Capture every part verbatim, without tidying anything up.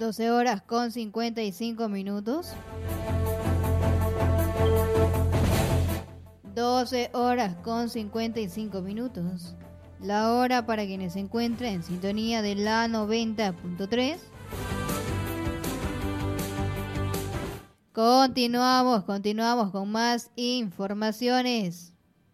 doce horas con cincuenta y cinco minutos. doce horas con cincuenta y cinco minutos. La hora para quienes se encuentran en sintonía de la noventa punto tres. Continuamos, continuamos con más informaciones.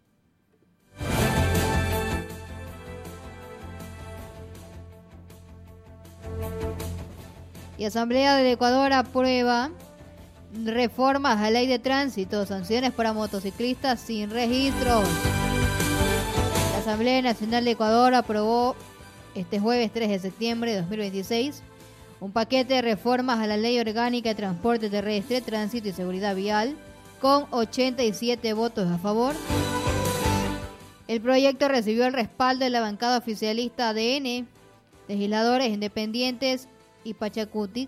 Y Asamblea del Ecuador aprueba reformas a ley de tránsito, sanciones para motociclistas sin registro. La Asamblea Nacional de Ecuador aprobó este jueves tres de septiembre de dos mil veintiséis un paquete de reformas a la Ley Orgánica de Transporte Terrestre, Tránsito y Seguridad Vial, con ochenta y siete votos a favor. El proyecto recibió el respaldo de la bancada oficialista A D N, legisladores independientes y Pachacuti,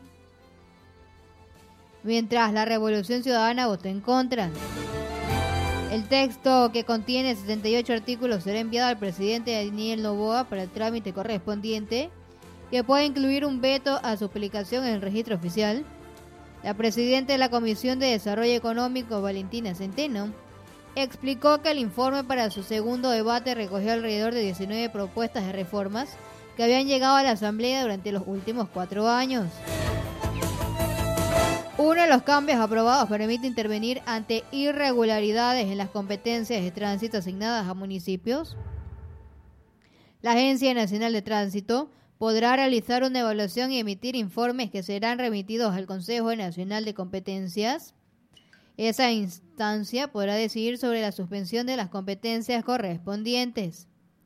mientras la Revolución Ciudadana votó en contra. El texto, que contiene setenta y ocho artículos, será enviado al presidente Daniel Noboa para el trámite correspondiente, que puede incluir un veto a su publicación en el registro oficial. La presidenta de la Comisión de Desarrollo Económico, Valentina Centeno, explicó que el informe para su segundo debate recogió alrededor de diecinueve propuestas de reformas que habían llegado a la Asamblea durante los últimos cuatro años. Uno de los cambios aprobados permite intervenir ante irregularidades en las competencias de tránsito asignadas a municipios. La Agencia Nacional de Tránsito podrá realizar una evaluación y emitir informes que serán remitidos al Consejo Nacional de Competencias. Esa instancia podrá decidir sobre la suspensión de las competencias correspondientes.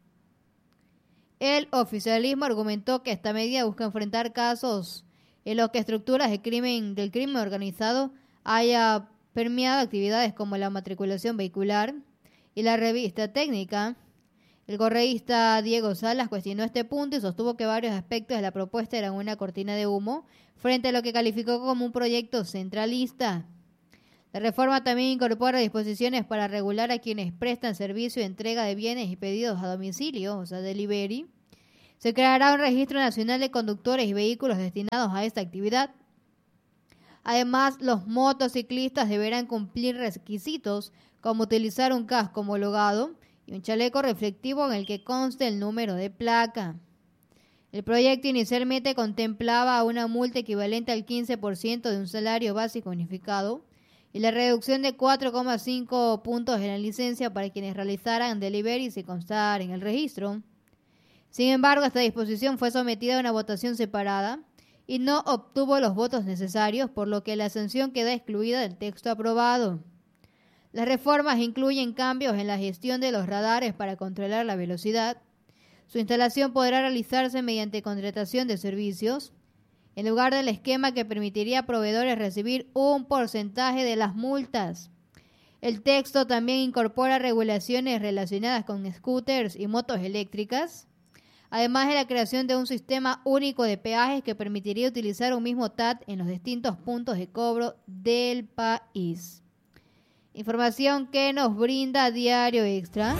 El oficialismo argumentó que esta medida busca enfrentar casos en los que estructuras de crimen, del crimen organizado haya permeado actividades como la matriculación vehicular y la revista técnica. El correísta Diego Salas cuestionó este punto y sostuvo que varios aspectos de la propuesta eran una cortina de humo frente a lo que calificó como un proyecto centralista. La reforma también incorpora disposiciones para regular a quienes prestan servicio de entrega de bienes y pedidos a domicilio, o sea, delivery. Se creará un registro nacional de conductores y vehículos destinados a esta actividad. Además, los motociclistas deberán cumplir requisitos como utilizar un casco homologado y un chaleco reflectivo en el que conste el número de placa. El proyecto inicialmente contemplaba una multa equivalente al quince por ciento de un salario básico unificado y la reducción de cuatro coma cinco puntos en la licencia para quienes realizaran delivery sin constar en el registro. Sin embargo, esta disposición fue sometida a una votación separada y no obtuvo los votos necesarios, por lo que la sanción queda excluida del texto aprobado. Las reformas incluyen cambios en la gestión de los radares para controlar la velocidad. Su instalación podrá realizarse mediante contratación de servicios, en lugar del esquema que permitiría a proveedores recibir un porcentaje de las multas. El texto también incorpora regulaciones relacionadas con scooters y motos eléctricas, además de la creación de un sistema único de peajes que permitiría utilizar un mismo T A T en los distintos puntos de cobro del país. Información que nos brinda Diario Extra.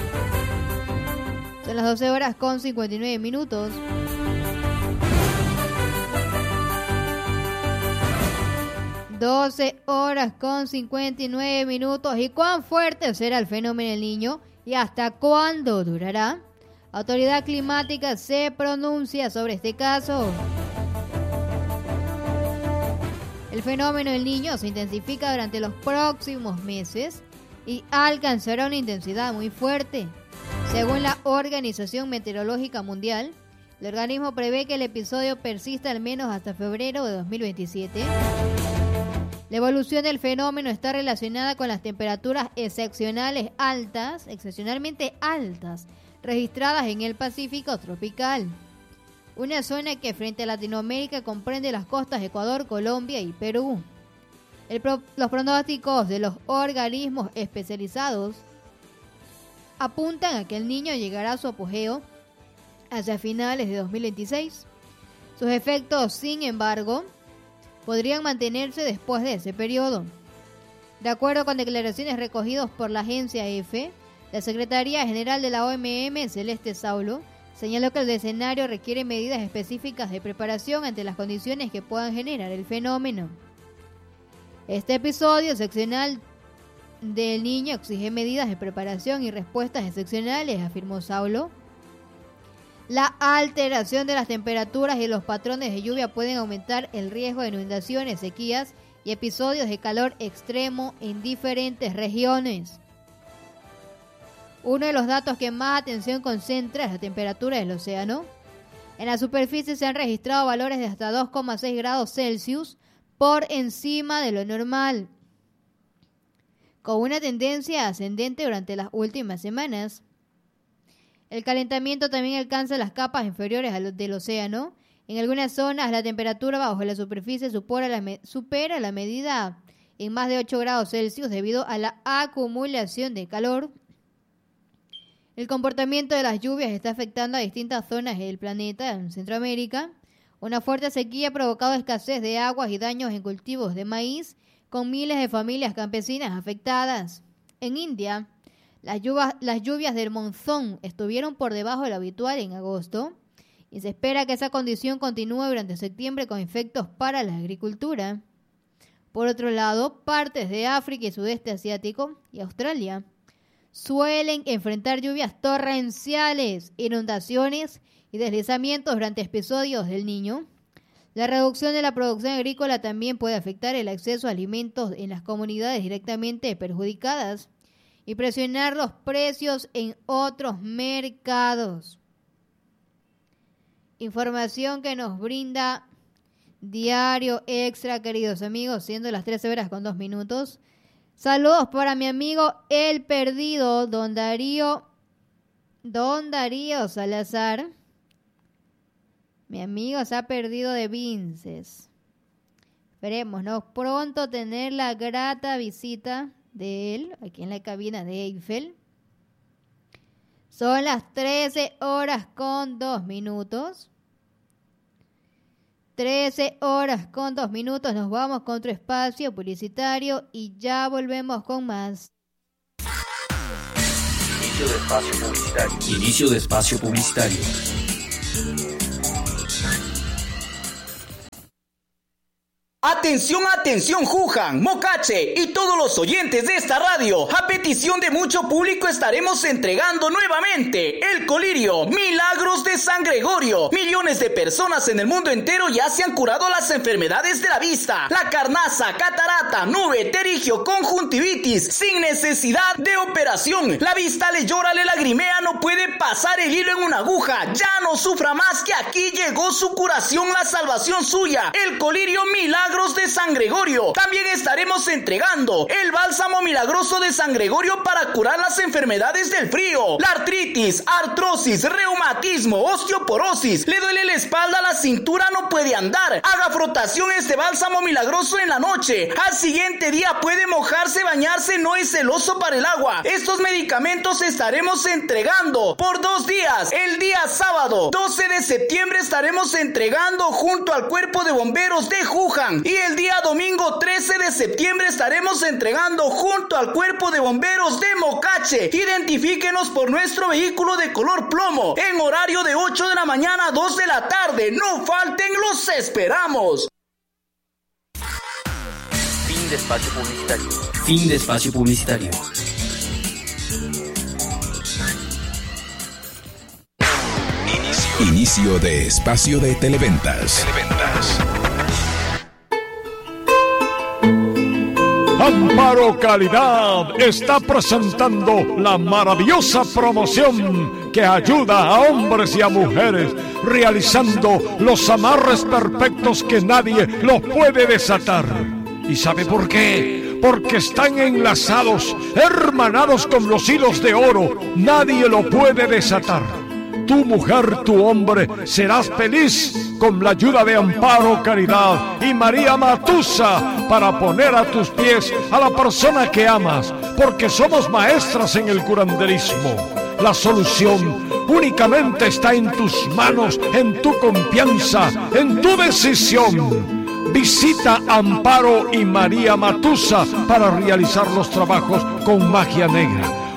Son las doce horas con cincuenta y nueve minutos. doce horas con cincuenta y nueve minutos. ¿Y cuán fuerte será el fenómeno del Niño? ¿Y hasta cuándo durará? Autoridad Climática se pronuncia sobre este caso. El fenómeno del Niño se intensifica durante los próximos meses y alcanzará una intensidad muy fuerte. Según la Organización Meteorológica Mundial, el organismo prevé que el episodio persista al menos hasta febrero de dos mil veintisiete. La evolución del fenómeno está relacionada con las temperaturas excepcionales altas, excepcionalmente altas, registradas en el Pacífico tropical. Una zona que frente a Latinoamérica comprende las costas de Ecuador, Colombia y Perú. El pro- los pronósticos de los organismos especializados apuntan a que el Niño llegará a su apogeo hacia finales de dos mil veintiséis. Sus efectos, sin embargo, podrían mantenerse después de ese periodo. De acuerdo con declaraciones recogidas por la agencia EFE, la Secretaría General de la O M M, Celeste Saulo, Señaló que el escenario requiere medidas específicas de preparación ante las condiciones que puedan generar el fenómeno. Este episodio excepcional del Niño exige medidas de preparación y respuestas excepcionales, afirmó Saulo. La alteración de las temperaturas y los patrones de lluvia pueden aumentar el riesgo de inundaciones, sequías y episodios de calor extremo en diferentes regiones. Uno de los datos que más atención concentra es la temperatura del océano. En la superficie se han registrado valores de hasta dos coma seis grados Celsius por encima de lo normal, con una tendencia ascendente durante las últimas semanas. El calentamiento también alcanza las capas inferiores del océano. En algunas zonas la temperatura bajo la superficie supera la, me- supera la medida en más de ocho grados Celsius debido a la acumulación de calor. El comportamiento de las lluvias está afectando a distintas zonas del planeta. En Centroamérica, una fuerte sequía ha provocado escasez de aguas y daños en cultivos de maíz, con miles de familias campesinas afectadas. En India, las lluvias, las lluvias del monzón estuvieron por debajo de lo habitual en agosto y se espera que esa condición continúe durante septiembre con efectos para la agricultura. Por otro lado, partes de África y sudeste asiático y Australia suelen enfrentar lluvias torrenciales, inundaciones y deslizamientos durante episodios del Niño. La reducción de la producción agrícola también puede afectar el acceso a alimentos en las comunidades directamente perjudicadas y presionar los precios en otros mercados. Información que nos brinda Diario Extra, queridos amigos, siendo las trece horas con dos minutos. Saludos para mi amigo El Perdido, don Darío, don Darío Salazar. Mi amigo se ha perdido de Vinces. Esperemos, ¿no? Pronto tener la grata visita de él aquí en la cabina de Eiffel. Son las trece horas con dos minutos. trece horas con dos minutos. Nos vamos con otro espacio publicitario y ya volvemos con más. Inicio de espacio publicitario. Inicio de espacio publicitario. Atención, atención, Juján, Mocache y todos los oyentes de esta radio. A petición de mucho público estaremos entregando nuevamente el colirio Milagros de San Gregorio. Millones de personas en el mundo entero ya se han curado las enfermedades de la vista, la carnaza, catarata, nube, terigio, conjuntivitis, sin necesidad de operación. La vista le llora, le lagrimea, no puede pasar el hilo en una aguja. Ya no sufra más, que aquí llegó su curación, la salvación suya. El colirio Milagros de San Gregorio. También estaremos entregando el bálsamo milagroso de San Gregorio para curar las enfermedades del frío, la artritis, artrosis, reumatismo, osteoporosis. Le duele la espalda, la cintura, no puede andar. Haga frotación este bálsamo milagroso en la noche. Al siguiente día puede mojarse, bañarse, no es celoso para el agua. Estos medicamentos estaremos entregando por dos días. El día sábado doce de septiembre estaremos entregando junto al Cuerpo de Bomberos de Juján. Y el día domingo trece de septiembre estaremos entregando junto al Cuerpo de Bomberos de Mocache. Identifíquenos por nuestro vehículo de color plomo en horario de ocho de la mañana a dos de la tarde. No falten, los esperamos. Fin de espacio publicitario. Fin de espacio publicitario. Inicio, Inicio de espacio de televentas. Televentas. Amparo Calidad está presentando la maravillosa promoción que ayuda a hombres y a mujeres realizando los amarres perfectos que nadie los puede desatar. ¿Y sabe por qué? Porque están enlazados, hermanados con los hilos de oro. Nadie lo puede desatar. Tu mujer, tu hombre, serás feliz con la ayuda de Amparo Caridad y María Matusa para poner a tus pies a la persona que amas, porque somos maestras en el curanderismo. La solución únicamente está en tus manos, en tu confianza, en tu decisión. Visita Amparo y María Matusa para realizar los trabajos con magia negra.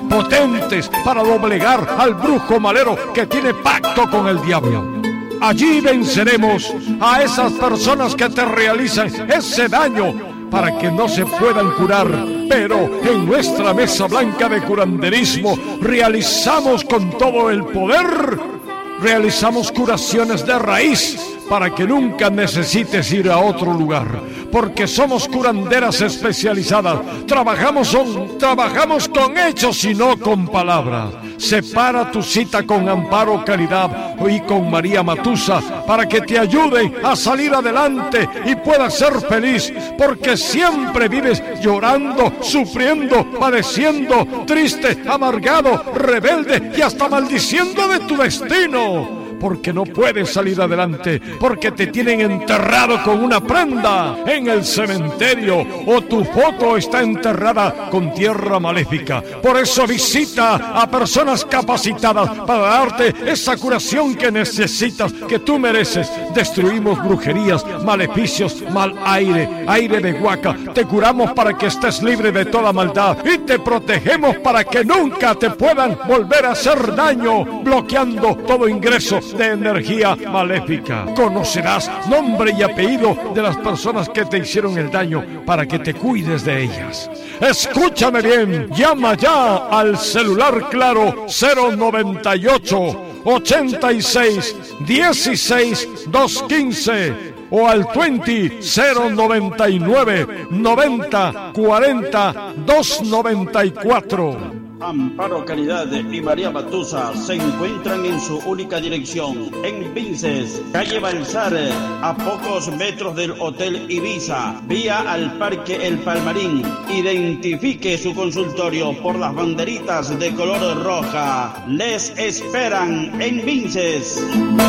potentes para doblegar al brujo malero que tiene pacto con el diablo. Allí venceremos a esas personas que te realizan ese daño para que no se puedan curar. Pero en nuestra mesa blanca de curanderismo realizamos con todo el poder, realizamos curaciones de raíz para que nunca necesites ir a otro lugar, porque somos curanderas especializadas. Trabajamos, son, trabajamos con hechos y no con palabras. Separa tu cita con Amparo Caridad y con María Matusa para que te ayuden a salir adelante y puedas ser feliz, porque siempre vives llorando, sufriendo, padeciendo, triste, amargado, rebelde y hasta maldiciendo de tu destino. Porque no puedes salir adelante, porque te tienen enterrado con una prenda en el cementerio o tu foto está enterrada con tierra maléfica. Por eso visita a personas capacitadas para darte esa curación que necesitas, que tú mereces. Destruimos brujerías, maleficios, mal aire, aire de huaca. Te curamos para que estés libre de toda maldad y te protegemos para que nunca te puedan volver a hacer daño, bloqueando todo ingreso de energía maléfica. Conocerás nombre y apellido de las personas que te hicieron el daño para que te cuides de ellas. Escúchame bien, llama ya al celular claro cero noventa y ocho, ochenta y seis, dieciséis, doscientos quince o al veinte, cero noventa y nueve, noventa, cuarenta, doscientos noventa y cuatro. Amparo Caridad y María Matusa se encuentran en su única dirección, en Vinces, calle Balsar, a pocos metros del Hotel Ibiza, vía al Parque El Palmarín. Identifique su consultorio por las banderitas de color roja. Les esperan en Vinces.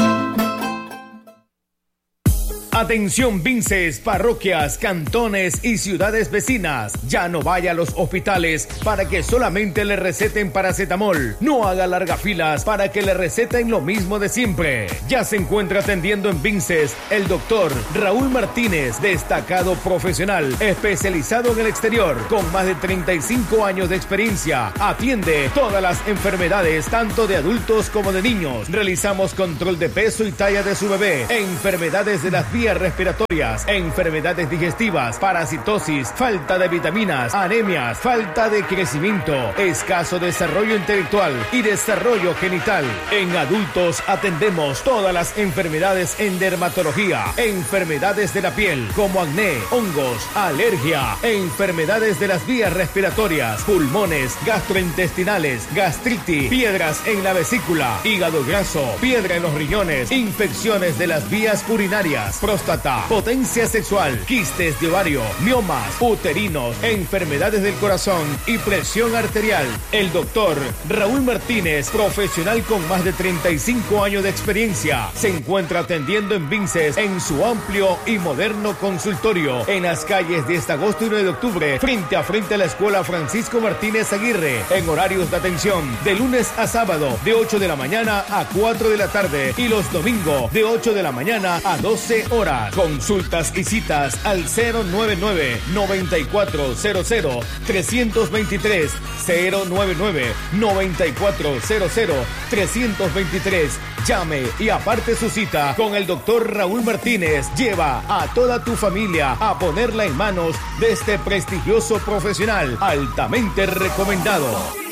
Atención Vinces, parroquias, cantones y ciudades vecinas. Ya no vaya a los hospitales para que solamente le receten paracetamol. No haga largas filas para que le receten lo mismo de siempre. Ya se encuentra atendiendo en Vinces el doctor Raúl Martínez, destacado profesional, especializado en el exterior, con más de treinta y cinco años de experiencia. Atiende todas las enfermedades, tanto de adultos como de niños. Realizamos control de peso y talla de su bebé, enfermedades de las vías respiratorias, enfermedades digestivas, parasitosis, falta de vitaminas, anemias, falta de crecimiento, escaso desarrollo intelectual y desarrollo genital. En adultos atendemos todas las enfermedades en dermatología, enfermedades de la piel como acné, hongos, alergia, enfermedades de las vías respiratorias, pulmones, gastrointestinales, gastritis, piedras en la vesícula, hígado graso, piedra en los riñones, infecciones de las vías urinarias, próstata, potencia sexual, quistes de ovario, miomas, uterinos, enfermedades del corazón y presión arterial. El doctor Raúl Martínez, profesional con más de treinta y cinco años de experiencia, se encuentra atendiendo en Vinces en su amplio y moderno consultorio en las calles diez de agosto y nueve de octubre, frente a frente a la Escuela Francisco Martínez Aguirre, en horarios de atención de lunes a sábado de ocho de la mañana a cuatro de la tarde y los domingos de ocho de la mañana a doce horas. Consultas y citas al cero noventa y nueve, noventa y cuatro cero cero, trescientos veintitrés, cero noventa y nueve, noventa y cuatro cero cero, trescientos veintitrés. Llame y aparte su cita con el doctor Raúl Martínez. Lleva a toda tu familia a ponerla en manos de este prestigioso profesional altamente recomendado.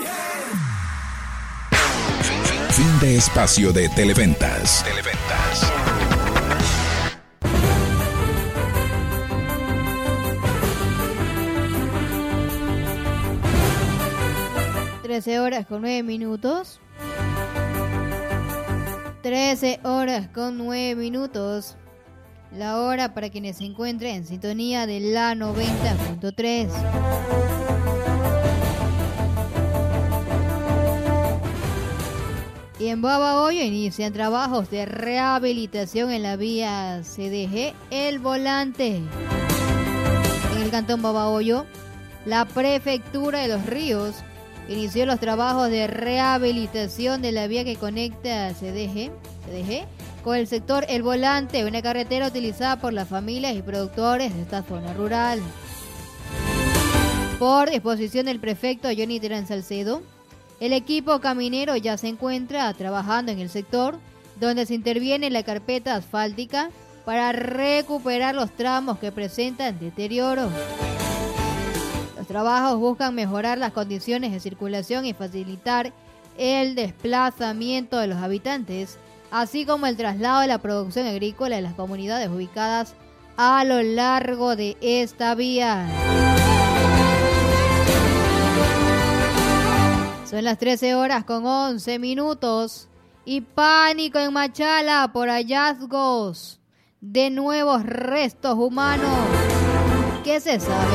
Fin de espacio de Televentas. Televentas. trece horas con nueve minutos. trece horas con nueve minutos. La hora para quienes se encuentren en sintonía de la noventa punto tres. Y en Babahoyo inician trabajos de rehabilitación en la vía C D G El Volante. En el cantón Babahoyo, la prefectura de Los Ríos inició los trabajos de rehabilitación de la vía que conecta C D G, C D G con el sector El Volante, una carretera utilizada por las familias y productores de esta zona rural. Por disposición del prefecto Johnny Terán Salcedo, El equipo caminero ya se encuentra trabajando en el sector, donde se interviene la carpeta asfáltica para recuperar los tramos que presentan deterioro. Los trabajos buscan mejorar las condiciones de circulación y facilitar el desplazamiento de los habitantes, así como el traslado de la producción agrícola de las comunidades ubicadas a lo largo de esta vía. Son las trece horas con once minutos y pánico en Machala por hallazgos de nuevos restos humanos. ¿Qué se sabe?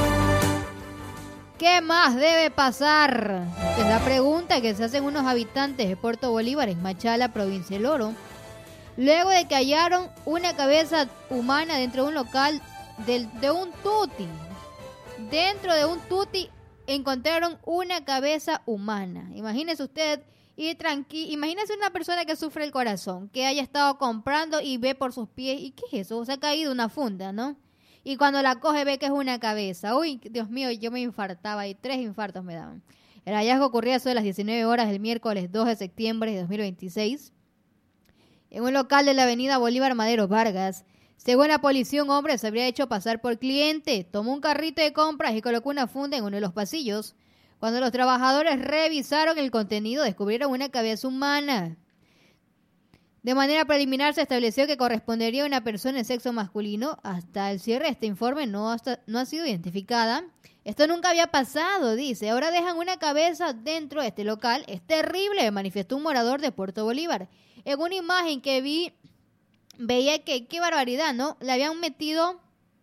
¿Qué más debe pasar? Es la pregunta que se hacen unos habitantes de Puerto Bolívar en Machala, provincia del Oro, luego de que hallaron una cabeza humana dentro de un local del, de un tuti. Dentro de un tuti encontraron una cabeza humana. Imagínese usted y tranqui, imagínese una persona que sufre el corazón, que haya estado comprando y ve por sus pies, ¿y qué es eso? Se ha caído una funda, ¿no? Y cuando la coge ve que es una cabeza. Uy, Dios mío, yo me infartaba y tres infartos me daban. El hallazgo ocurría sobre las diecinueve horas del miércoles dos de septiembre de dos mil veintiséis en un local de la avenida Bolívar Madero Vargas. Según la policía, un hombre se habría hecho pasar por cliente, tomó un carrito de compras y colocó una funda en uno de los pasillos. Cuando los trabajadores revisaron el contenido, descubrieron una cabeza humana. De manera preliminar se estableció que correspondería a una persona de sexo masculino. Hasta el cierre de este informe no, hasta, no ha sido identificada. Esto nunca había pasado, dice. Ahora dejan una cabeza dentro de este local. Es terrible, manifestó un morador de Puerto Bolívar. En una imagen que vi, veía que, qué barbaridad, ¿no? Le habían metido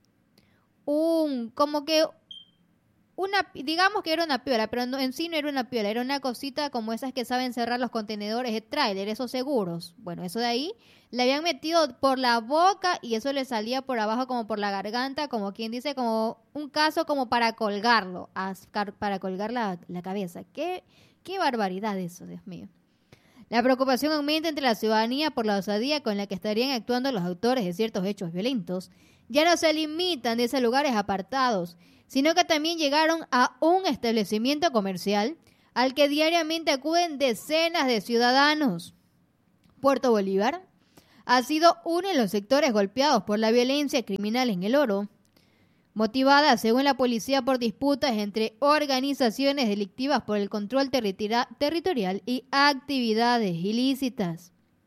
un, como que, una, digamos que era una piola, pero no, en sí no era una piola, era una cosita como esas que saben cerrar los contenedores de tráiler, esos seguros. Bueno, eso de ahí, le habían metido por la boca y eso le salía por abajo como por la garganta, como quien dice, como un caso como para colgarlo, para colgar la, la cabeza. Qué, qué barbaridad eso, Dios mío. La preocupación aumenta entre la ciudadanía por la osadía con la que estarían actuando los autores de ciertos hechos violentos. Ya no se limitan de esos lugares apartados, sino que también llegaron a un establecimiento comercial al que diariamente acuden decenas de ciudadanos. Puerto Bolívar ha sido uno de los sectores golpeados por la violencia criminal en el Oro, motivada, según la policía, por disputas entre organizaciones delictivas por el control territori- territorial y actividades ilícitas.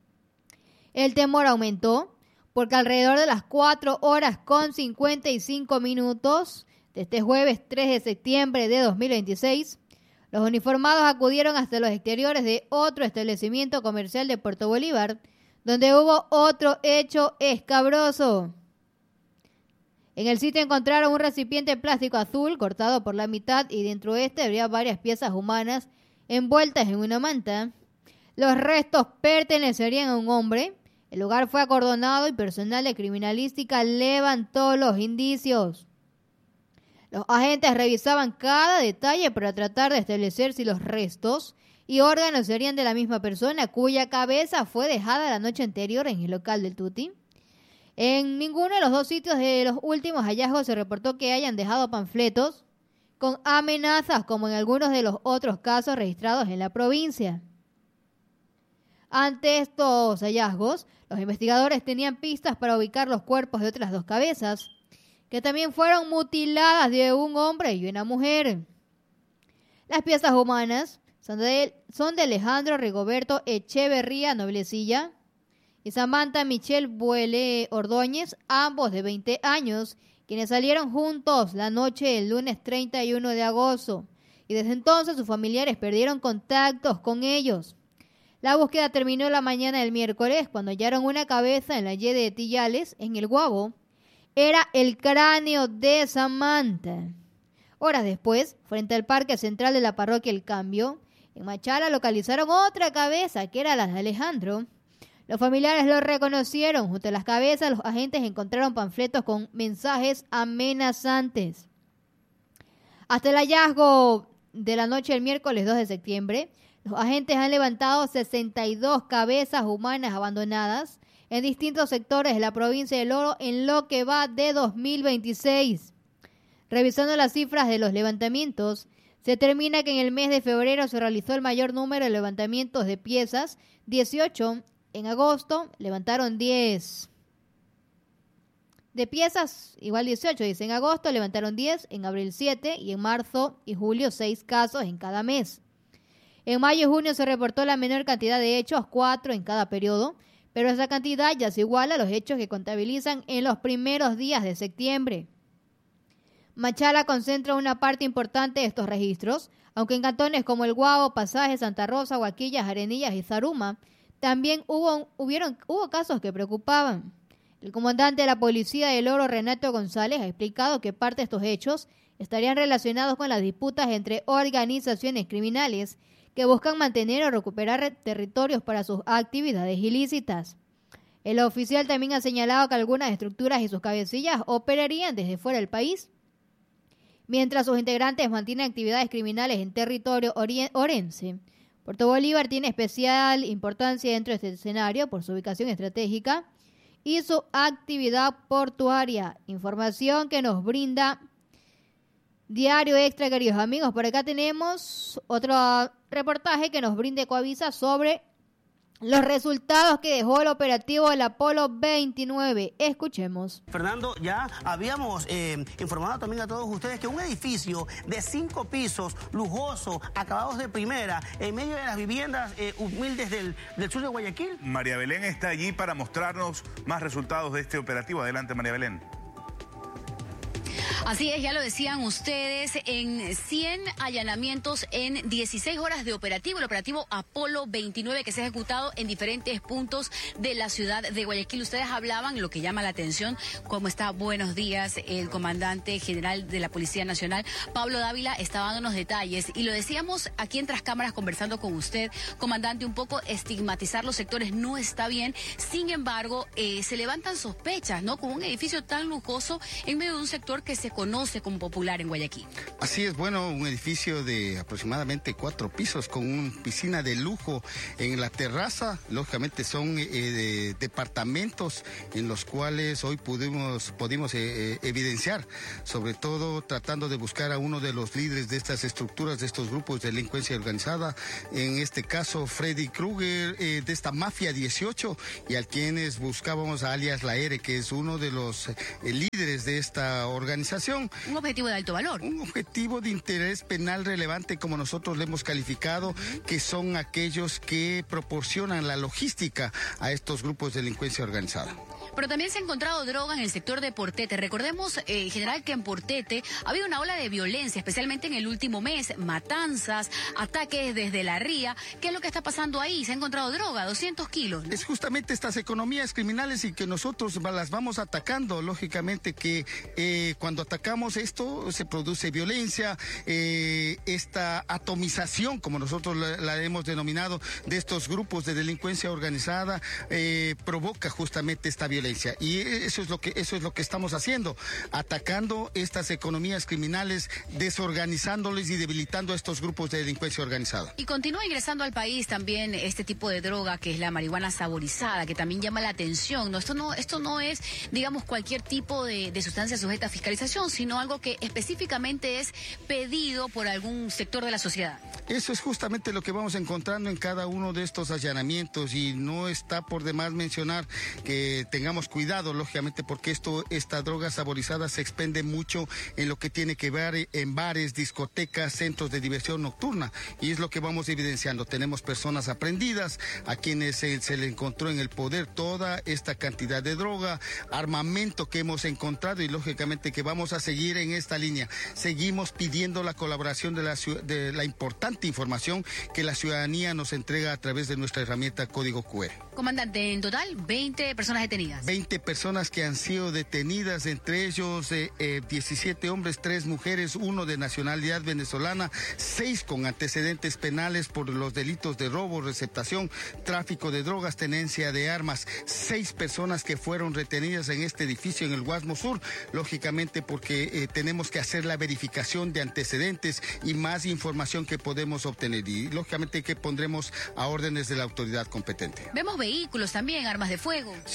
El temor aumentó porque alrededor de las cuatro horas con cincuenta y cinco minutos de este jueves tres de septiembre de dos mil veintiséis, los uniformados acudieron hasta los exteriores de otro establecimiento comercial de Puerto Bolívar, donde hubo otro hecho escabroso. En el sitio encontraron un recipiente plástico azul cortado por la mitad y dentro de este había varias piezas humanas envueltas en una manta. Los restos pertenecerían a un hombre. El lugar fue acordonado y personal de criminalística levantó los indicios. Los agentes revisaban cada detalle para tratar de establecer si los restos y órganos serían de la misma persona cuya cabeza fue dejada la noche anterior en el local del Tuti. En ninguno de los dos sitios de los últimos hallazgos se reportó que hayan dejado panfletos con amenazas como en algunos de los otros casos registrados en la provincia. Ante estos hallazgos, los investigadores tenían pistas para ubicar los cuerpos de otras dos cabezas, que también fueron mutiladas, de un hombre y una mujer. Las piezas humanas son de, son de Alejandro Rigoberto Echeverría Noblecilla y Samantha Michelle Buele Ordóñez, ambos de veinte años, quienes salieron juntos la noche del lunes treinta y uno de agosto, y desde entonces sus familiares perdieron contactos con ellos. La búsqueda terminó la mañana del miércoles cuando hallaron una cabeza en la Y de Tillales, en el Guabo. Era el cráneo de Samantha. Horas después, frente al parque central de la parroquia El Cambio, en Machala localizaron otra cabeza, que era la de Alejandro. Los familiares lo reconocieron. Junto a las cabezas, los agentes encontraron panfletos con mensajes amenazantes. Hasta el hallazgo de la noche del miércoles dos de septiembre, los agentes han levantado sesenta y dos cabezas humanas abandonadas en distintos sectores de la provincia del Oro en lo que va de dos mil veintiséis. Revisando las cifras de los levantamientos, Se determina que en el mes de febrero se realizó el mayor número de levantamientos de piezas, dieciocho. En agosto levantaron diez. De piezas, igual dieciocho, dice. En agosto levantaron diez, en abril siete y en marzo y julio seis casos en cada mes. En mayo y junio se reportó la menor cantidad de hechos, cuatro en cada periodo, pero esa cantidad ya se iguala a los hechos que contabilizan en los primeros días de septiembre. Machala concentra una parte importante de estos registros, aunque en cantones como El Guavo, Pasaje, Santa Rosa, Huaquillas, Arenillas y Zaruma también hubo, hubieron, hubo casos que preocupaban. El comandante de la Policía del Oro, Renato González, ha explicado que parte de estos hechos estarían relacionados con las disputas entre organizaciones criminales que buscan mantener o recuperar territorios para sus actividades ilícitas. El oficial también ha señalado que algunas estructuras y sus cabecillas operarían desde fuera del país, mientras sus integrantes mantienen actividades criminales en territorio orense. Puerto Bolívar tiene especial importancia dentro de este escenario por su ubicación estratégica y su actividad portuaria. Información que nos brinda Diario Extra, queridos amigos. Por acá tenemos otro reportaje que nos brinda Ecoavisa sobre los resultados que dejó el operativo del Apolo veintinueve. Escuchemos. Fernando, ya habíamos eh, informado también a todos ustedes que un edificio de cinco pisos, lujoso, acabados de primera, en medio de las viviendas eh, humildes del, del sur de Guayaquil. María Belén está allí para mostrarnos más resultados de este operativo. Adelante, María Belén. Así es, ya lo decían ustedes, en cien allanamientos en dieciséis horas de operativo, el operativo Apolo veintinueve que se ha ejecutado en diferentes puntos de la ciudad de Guayaquil. Ustedes hablaban, lo que llama la atención, cómo está, buenos días, el comandante general de la Policía Nacional, Pablo Dávila, estaba dándonos detalles y lo decíamos aquí en Tras Cámaras conversando con usted, comandante, un poco estigmatizar los sectores no está bien, sin embargo, eh, se levantan sospechas, ¿no? Con un edificio tan lujoso en medio de un sector que se conoce como popular en Guayaquil. Así es, bueno, un edificio de aproximadamente cuatro pisos con una piscina de lujo en la terraza. Lógicamente son eh, de departamentos en los cuales hoy pudimos, pudimos eh, evidenciar, sobre todo tratando de buscar a uno de los líderes de estas estructuras, de estos grupos de delincuencia organizada, en este caso Freddy Krueger, eh, de esta Mafia dieciocho, y al quienes buscábamos a alias La R, que es uno de los eh, líderes de esta organización. Un objetivo de alto valor. Un objetivo de interés penal relevante, como nosotros le hemos calificado, que son aquellos que proporcionan la logística a estos grupos de delincuencia organizada. Pero también se ha encontrado droga en el sector de Portete. Recordemos, eh, general, que en Portete ha habido una ola de violencia, especialmente en el último mes, matanzas, ataques desde la ría. ¿Qué es lo que está pasando ahí? Se ha encontrado droga, doscientos kilos, ¿no? Es justamente estas economías criminales y que nosotros las vamos atacando. Lógicamente que eh, cuando atacamos esto se produce violencia, eh, esta atomización, como nosotros la, la hemos denominado, de estos grupos de delincuencia organizada, eh, provoca justamente esta violencia. Y eso es lo que eso es lo que estamos haciendo, atacando estas economías criminales, desorganizándoles y debilitando a estos grupos de delincuencia organizada. Y continúa ingresando al país también este tipo de droga que es la marihuana saborizada, que también llama la atención. No, esto no, esto no es, digamos, cualquier tipo de, de sustancia sujeta a fiscalización, sino algo que específicamente es pedido por algún sector de la sociedad. Eso es justamente lo que vamos encontrando en cada uno de estos allanamientos, y no está por demás mencionar que tengamos cuidado, lógicamente, porque esto, esta droga saborizada se expende mucho en lo que tiene que ver en bares, discotecas, centros de diversión nocturna, y es lo que vamos evidenciando. Tenemos personas aprendidas a quienes se, se le encontró en el poder toda esta cantidad de droga, armamento que hemos encontrado, y lógicamente que vamos a seguir en esta línea. Seguimos pidiendo la colaboración de la, de la importante información que la ciudadanía nos entrega a través de nuestra herramienta Código Q R. Comandante, en total, veinte personas detenidas. veinte personas que han sido detenidas, entre ellos eh, eh, diecisiete hombres, tres mujeres, uno de nacionalidad venezolana, seis con antecedentes penales por los delitos de robo, receptación, tráfico de drogas, tenencia de armas, seis personas que fueron retenidas en este edificio en el Guasmo Sur, lógicamente porque eh, tenemos que hacer la verificación de antecedentes y más información que podemos obtener, y lógicamente que pondremos a órdenes de la autoridad competente. Vemos vehículos también, armas de fuego. Sí, bueno,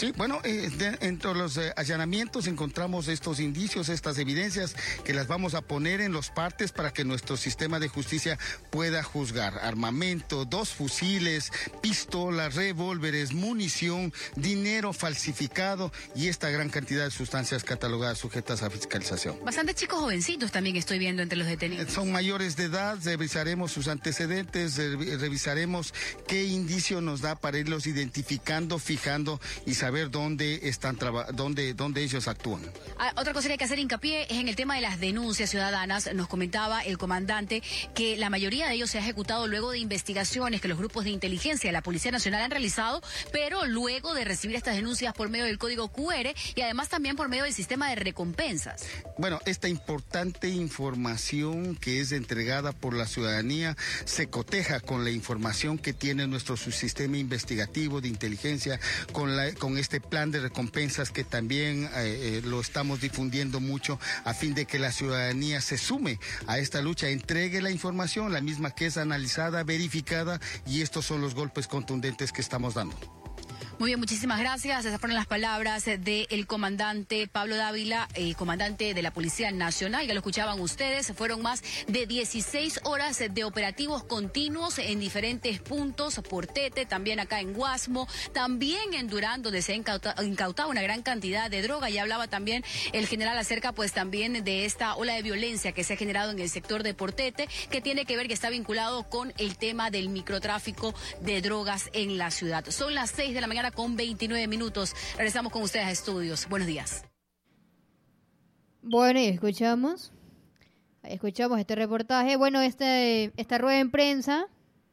eh, de, entre los eh, allanamientos encontramos estos indicios, estas evidencias que las vamos a poner en los partes para que nuestro sistema de justicia pueda juzgar. Armamento, dos fusiles, pistolas, revólveres, munición, dinero falsificado y esta gran cantidad de sustancias catalogadas sujetas a fiscalización. Bastantes chicos jovencitos también estoy viendo entre los detenidos. Son mayores de edad, revisaremos sus antecedentes, revisaremos qué indicio nos da para irlos identificando, fijando y saber dónde están dónde, dónde ellos actúan. Ah, otra cosa que hay que hacer hincapié es en el tema de las denuncias ciudadanas. Nos comentaba el comandante que la mayoría de ellos se ha ejecutado luego de investigaciones que los grupos de inteligencia de la Policía Nacional han realizado, pero luego de recibir estas denuncias por medio del código Q R y además también por medio del sistema de recompensas. Bueno, esta importante información que es entregada por la ciudadanía se coteja con la información que tiene nuestro subsistema investigativo de inteligencia, con, la, con este plan de recompensas que también eh, eh, lo estamos difundiendo mucho a fin de que la ciudadanía se sume a esta lucha, entregue la información, la misma que es analizada, verificada, y estos son los golpes contundentes que estamos dando. Muy bien, muchísimas gracias. Esas fueron las palabras del comandante Pablo Dávila, eh, comandante de la Policía Nacional. Ya lo escuchaban ustedes, fueron más de dieciséis horas de operativos continuos en diferentes puntos, por Tete, también acá en Guasmo, también en Durán, donde se ha incautado, incautado una gran cantidad de droga. Y hablaba también el general acerca pues también de esta ola de violencia que se ha generado en el sector de Portete, que tiene que ver, que está vinculado con el tema del microtráfico de drogas en la ciudad. Son las seis de la mañana con veintinueve minutos. Regresamos con ustedes a estudios. Buenos días. Bueno, y escuchamos, escuchamos este reportaje. Bueno, este, esta rueda de prensa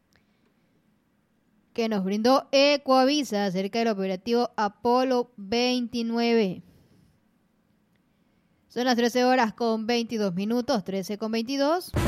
que nos brindó Ecoavisa acerca del operativo Apolo veintinueve. Son las trece horas con veintidós minutos, trece con veintidós.